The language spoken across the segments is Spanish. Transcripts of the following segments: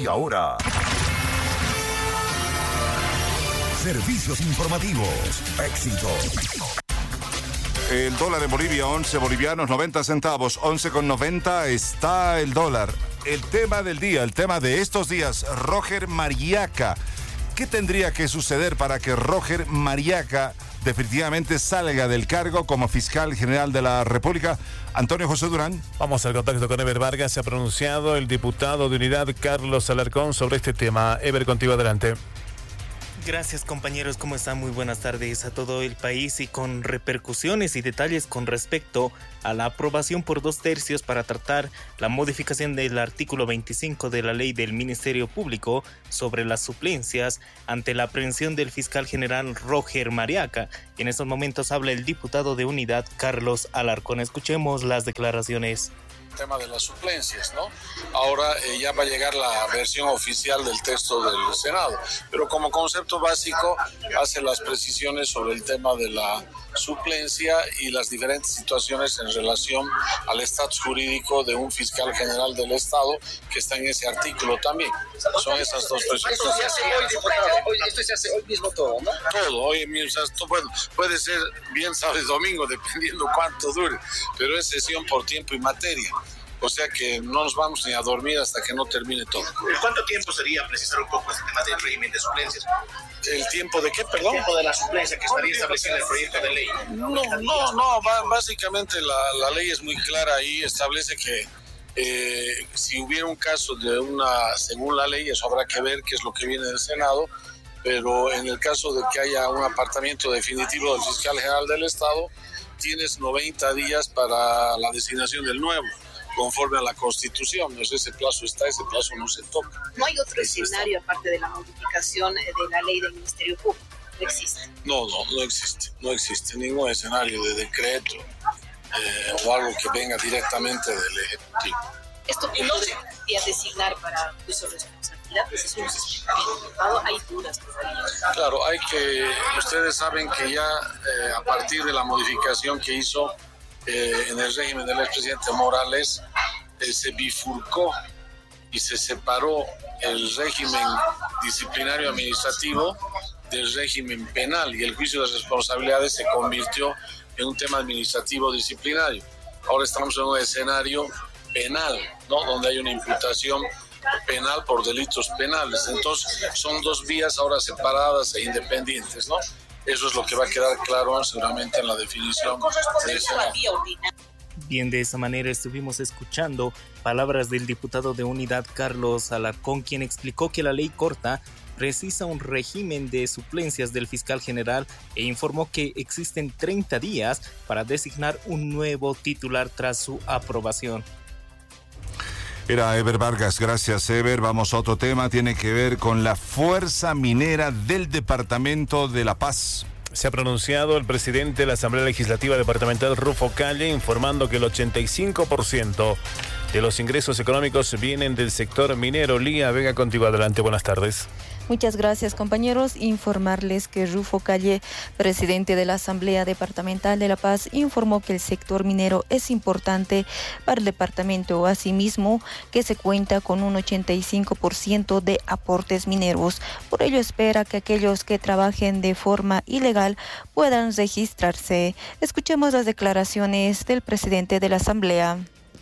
Y ahora, servicios informativos. Éxito. El dólar en Bolivia, 11 bolivianos, 90 centavos. 11,90 está el dólar. El tema del día, el tema de estos días, Roger Mariaca. ¿Qué tendría que suceder para que Roger Mariaca definitivamente salga del cargo como fiscal general de la República? Antonio José Durán. Vamos al contacto con Eber Vargas. Se ha pronunciado el diputado de Unidad, Carlos Alarcón, sobre este tema. Eber, contigo, adelante. Gracias, compañeros, ¿cómo están? Muy buenas tardes a todo el país, y con repercusiones y detalles con respecto a la aprobación por 2/3 para tratar la modificación del artículo 25 de la ley del Ministerio Público sobre las suplencias ante la aprehensión del fiscal general Roger Mariaca. Y en estos momentos habla el diputado de Unidad, Carlos Alarcón. Escuchemos las declaraciones. Tema de las suplencias, ¿no? Ahora ya va a llegar la versión oficial del texto del Senado, pero como concepto básico hace las precisiones sobre el tema de la suplencia y las diferentes situaciones en relación al estatus jurídico de un fiscal general del Estado que está en ese artículo también. Son esas dos precisiones. Esto se hace hoy, diputado. Esto se hace hoy mismo todo, ¿no? Todo, hoy mismo. Bueno, puede ser bien sábado y domingo, dependiendo cuánto dure, pero es sesión por tiempo y materia. O sea que no nos vamos ni a dormir hasta que no termine todo. ¿Cuánto tiempo sería precisar un poco este tema del régimen de suplencias? ¿El tiempo de qué, perdón? El tiempo de la suplencia que estaría establecido en el proyecto de ley. No, básicamente la ley es muy clara ahí, establece que si hubiera un caso de según la ley, eso habrá que ver qué es lo que viene del Senado, pero en el caso de que haya un apartamiento definitivo del fiscal general del Estado, tienes 90 días para la designación del nuevo, conforme a la Constitución. No sé, ese plazo no se toca. ¿No hay otro escenario aparte de la modificación de la ley del Ministerio Público? ¿No existe? No existe ningún escenario de decreto o algo que venga directamente del Ejecutivo. ¿Esto no podría designar para juicio de responsabilidad? Pues es un diputado, hay dudas todavía. Claro, ustedes saben que ya a partir de la modificación que hizo en el régimen del expresidente Morales, se bifurcó y se separó el régimen disciplinario administrativo del régimen penal, y el juicio de responsabilidades se convirtió en un tema administrativo disciplinario. Ahora estamos en un escenario penal, ¿no? Donde hay una imputación penal por delitos penales. Entonces son dos vías ahora separadas e independientes, ¿no? Eso es lo que va a quedar claro seguramente en la definición de ese. Bien, de esa manera estuvimos escuchando palabras del diputado de Unidad, Carlos Alarcón, quien explicó que la ley corta precisa un régimen de suplencias del fiscal general e informó que existen 30 días para designar un nuevo titular tras su aprobación. Era Eber Vargas, gracias Eber. Vamos a otro tema, tiene que ver con la fuerza minera del departamento de La Paz. Se ha pronunciado el presidente de la Asamblea Legislativa Departamental, Rufo Calle, informando que el 85% de los ingresos económicos vienen del sector minero. Lía Vega, contigo, adelante, buenas tardes. Muchas gracias, compañeros. Informarles que Rufo Calle, presidente de la Asamblea Departamental de La Paz, informó que el sector minero es importante para el departamento, asimismo que se cuenta con un 85% de aportes mineros. Por ello espera que aquellos que trabajen de forma ilegal puedan registrarse. Escuchemos las declaraciones del presidente de la Asamblea.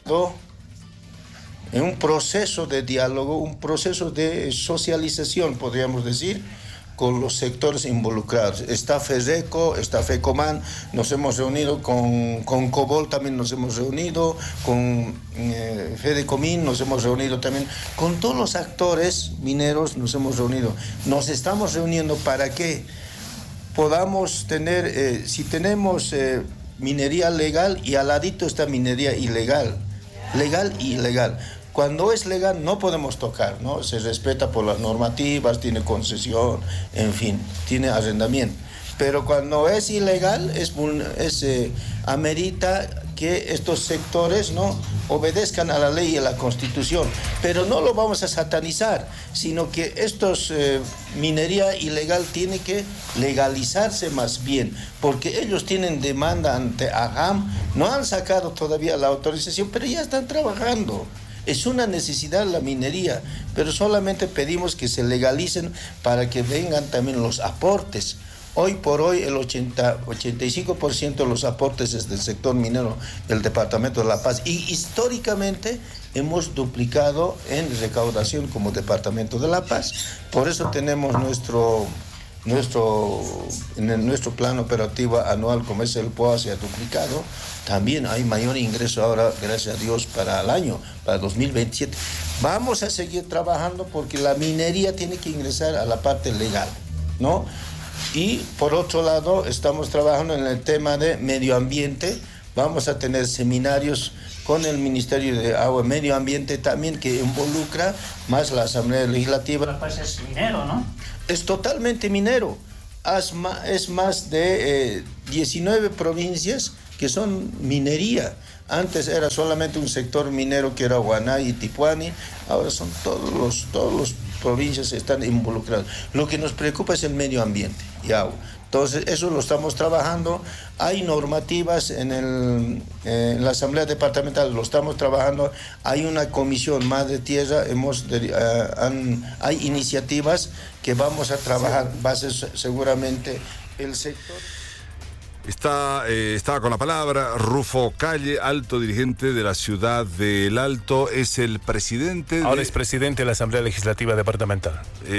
En un proceso de diálogo, un proceso de socialización, podríamos decir, con los sectores involucrados. Está FEDECO, está FECOMAN, nos hemos reunido con COBOL, también nos hemos reunido, con FEDECOMIN, nos hemos reunido también, con todos los actores mineros nos hemos reunido. Nos estamos reuniendo para que podamos tener, si tenemos minería legal y al ladito está minería ilegal, legal y ilegal. Cuando es legal no podemos tocar, ¿no? Se respeta por las normativas, tiene concesión, en fin, tiene arrendamiento. Pero cuando es ilegal, amerita que estos sectores, ¿no?, obedezcan a la ley y a la Constitución. Pero no lo vamos a satanizar, sino que minería ilegal tiene que legalizarse más bien, porque ellos tienen demanda ante AGAM, no han sacado todavía la autorización, pero ya están trabajando. Es una necesidad la minería, pero solamente pedimos que se legalicen para que vengan también los aportes. Hoy por hoy el 85% de los aportes es del sector minero del Departamento de La Paz y históricamente hemos duplicado en recaudación como Departamento de La Paz. Por eso tenemos nuestro plan operativo anual, como es el POA, se ha duplicado. También hay mayor ingreso ahora, gracias a Dios, para el año, para 2027. Vamos a seguir trabajando porque la minería tiene que ingresar a la parte legal, ¿no? Y por otro lado, estamos trabajando en el tema de medio ambiente. Vamos a tener seminarios con el Ministerio de Agua y Medio Ambiente también, que involucra más la Asamblea Legislativa. La Paz es minero, ¿no? Es totalmente minero. Es más de 19 provincias que son minería. Antes era solamente un sector minero que era Huanay y Tipuani. Ahora son todos los provincias están involucradas. Lo que nos preocupa es el medio ambiente y agua. Entonces, eso lo estamos trabajando. Hay normativas en la Asamblea Departamental, lo estamos trabajando. Hay una comisión Madre Tierra, hay iniciativas que vamos a trabajar. Va a ser seguramente el sector. Estaba con la palabra Rufo Calle, alto dirigente de la ciudad del Alto, es el presidente. Ahora es presidente de la Asamblea Legislativa Departamental.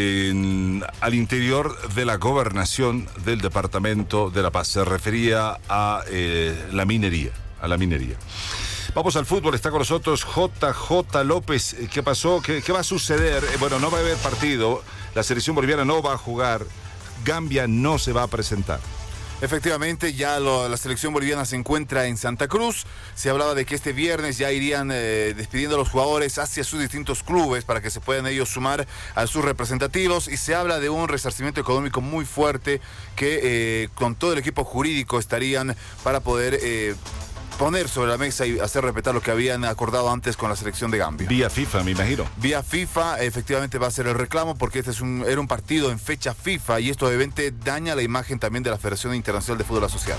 Al interior de la gobernación del Departamento de La Paz. Se refería a la minería. Vamos al fútbol, está con nosotros JJ López. ¿Qué pasó? ¿Qué va a suceder? Bueno, no va a haber partido, la selección boliviana no va a jugar, Gambia no se va a presentar. Efectivamente, ya la selección boliviana se encuentra en Santa Cruz. Se hablaba de que este viernes ya irían despidiendo a los jugadores hacia sus distintos clubes para que se puedan ellos sumar a sus representativos. Y se habla de un resarcimiento económico muy fuerte que con todo el equipo jurídico estarían para poder poner sobre la mesa y hacer respetar lo que habían acordado antes con la selección de Gambia. Vía FIFA, me imagino. Vía FIFA, efectivamente va a ser el reclamo porque este era un partido en fecha FIFA y esto obviamente daña la imagen también de la Federación Internacional de Fútbol Asociado.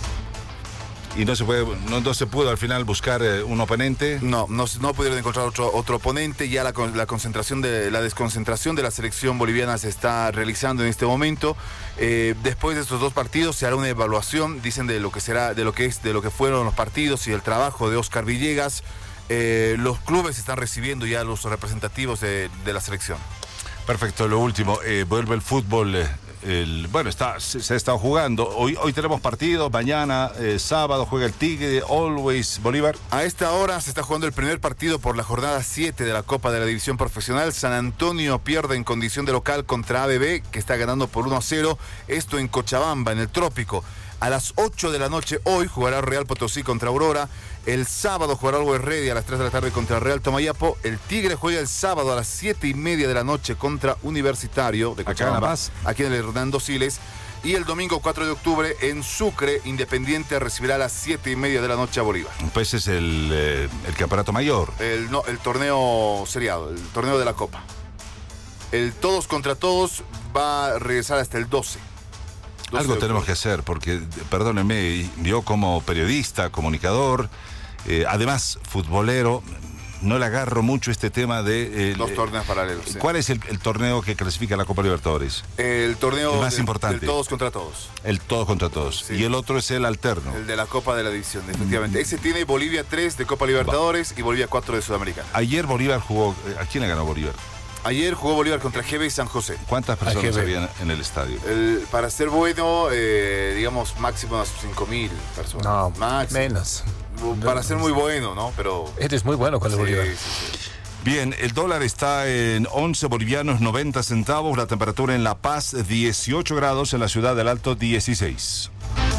¿Y no se pudo al final buscar un oponente? No pudieron encontrar otro oponente. Ya la desconcentración de la selección boliviana se está realizando en este momento. Después de estos dos partidos se hará una evaluación, dicen, de lo que fueron los partidos y el trabajo de Oscar Villegas. Los clubes están recibiendo ya los representativos de la selección. Perfecto, lo último, vuelve el fútbol. Se ha estado jugando. Hoy tenemos partido, mañana, sábado, juega el Tigre, Always, Bolívar. A esta hora se está jugando el primer partido por la jornada 7 de la Copa de la División Profesional. San Antonio pierde en condición de local contra ABB, que está ganando por 1-0. Esto en Cochabamba, en el Trópico. A las 8 de la noche hoy jugará Real Potosí contra Aurora. El sábado jugará Always Ready a las 3 de la tarde contra Real Tomayapo. El Tigre juega el sábado a las 7:30 de la noche contra Universitario de Cochabamba, aquí en el Hernando Siles. Y el domingo 4 de octubre en Sucre, Independiente recibirá a las 7:30 de la noche a Bolívar. Pues es el campeonato mayor. El torneo seriado, el torneo de la Copa. El todos contra todos va a regresar hasta el 12. Algo tenemos que hacer, porque, perdónenme, yo como periodista, comunicador, además futbolero, no le agarro mucho este tema de... Dos torneos paralelos. Sí. ¿Cuál es el torneo que clasifica a la Copa Libertadores? El torneo más importante. El todos contra todos. El todos contra todos. Sí. Y el otro es el alterno. El de la Copa de la División, efectivamente. Ese tiene Bolivia 3 de Copa Libertadores y Bolivia 4 de Sudamericana. Ayer Bolívar jugó... ¿A quién le ganó Bolívar? Ayer jugó Bolívar contra GB y San José. ¿Cuántas personas habían en el estadio? Para ser bueno, digamos, máximo unas 5.000 personas. No, máximo. Menos. Para ser muy bueno, ¿no? Pero... Eres muy bueno con el Bolívar. Sí. Bien, el dólar está en 11 bolivianos 90 centavos. La temperatura en La Paz, 18 grados. En la ciudad del Alto, 16.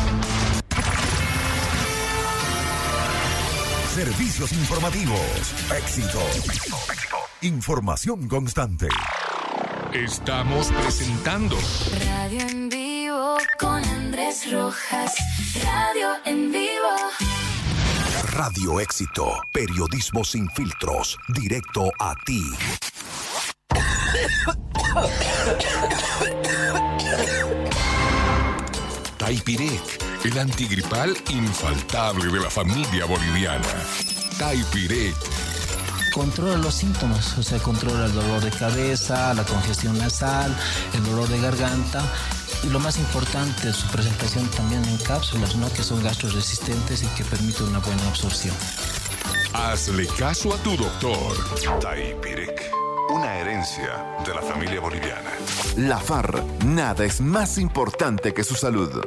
Servicios informativos. Éxito. Información constante. Estamos presentando Radio en Vivo con Andrés Rojas. Radio en Vivo. Radio Éxito. Periodismo sin filtros. Directo a ti. Taipirec, el antigripal infaltable de la familia boliviana. Taipirec, controla los síntomas, o sea, controla el dolor de cabeza, la congestión nasal, el dolor de garganta. Y lo más importante, su presentación también en cápsulas, ¿no? Que son gastroresistentes y que permiten una buena absorción. Hazle caso a tu doctor. Taipirec, una herencia de la familia boliviana. La FAR, nada es más importante que su salud.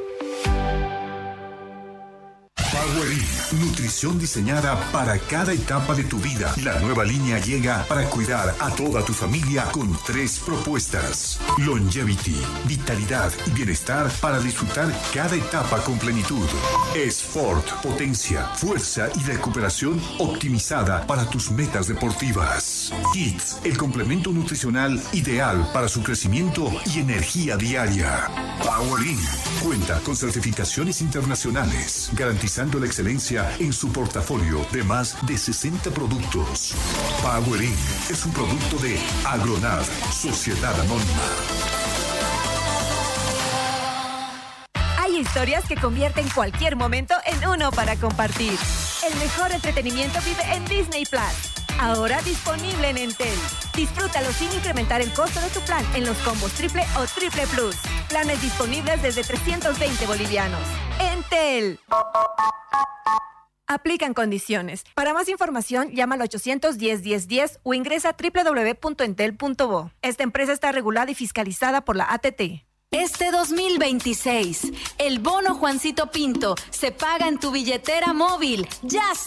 Powerin, nutrición diseñada para cada etapa de tu vida. La nueva línea llega para cuidar a toda tu familia con 3 propuestas. Longevity, vitalidad y bienestar para disfrutar cada etapa con plenitud. Sport, potencia, fuerza y recuperación optimizada para tus metas deportivas. Kids, el complemento nutricional ideal para su crecimiento y energía diaria. Powerin cuenta con certificaciones internacionales, garantizando la excelencia en su portafolio de más de 60 productos. Powerin es un producto de Agronav, Sociedad Anónima. Hay historias que convierten cualquier momento en uno para compartir. El mejor entretenimiento vive en Disney Plus. Ahora disponible en Entel. Disfrútalo sin incrementar el costo de tu plan en los combos triple o triple plus. Planes disponibles desde 320 bolivianos. Entel. Aplican condiciones. Para más información, llama al 810-1010 o ingresa a www.entel.bo. Esta empresa está regulada y fiscalizada por la ATT. Este 2026, el bono Juancito Pinto se paga en tu billetera móvil. ¡Ya